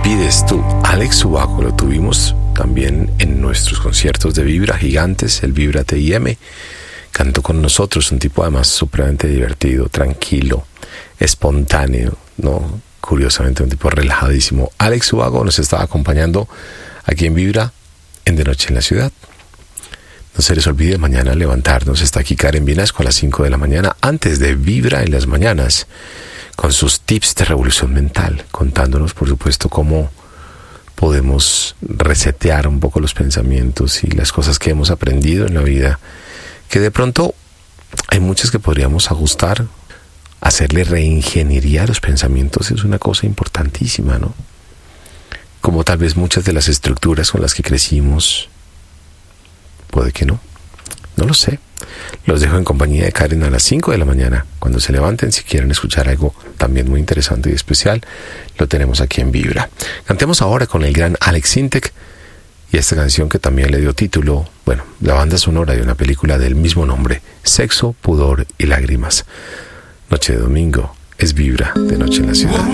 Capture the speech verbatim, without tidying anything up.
olvides tú. Alex Ubago lo tuvimos también en nuestros conciertos de Vibra Gigantes, el Vibra T I M. Cantó con nosotros, un tipo además supremamente divertido, tranquilo, espontáneo, ¿no? Curiosamente un tipo relajadísimo. Alex Ubago nos estaba acompañando aquí en Vibra, en De Noche en la Ciudad. No se les olvide mañana levantarnos. Está aquí Karen Vinasco a las cinco de la mañana, antes de Vibra en las mañanas, con sus tips de revolución mental, contándonos, por supuesto, cómo podemos resetear un poco los pensamientos y las cosas que hemos aprendido en la vida, que de pronto hay muchas que podríamos ajustar. Hacerle reingeniería a los pensamientos es una cosa importantísima, ¿no? Como tal vez muchas de las estructuras con las que crecimos, puede que no, no lo sé. Los dejo en compañía de Karen a las cinco de la mañana. Cuando se levanten, si quieren escuchar algo también muy interesante y especial, lo tenemos aquí en Vibra. Cantemos ahora con el gran Alex Sintek y esta canción que también le dio título, bueno, la banda sonora de una película del mismo nombre, Sexo, Pudor y Lágrimas. Noche de domingo es Vibra, de Noche en la Ciudad.